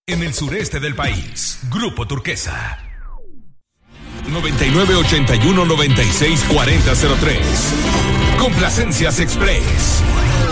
En el sureste del país, Grupo Turquesa. 9981-964003. Complacencias Express.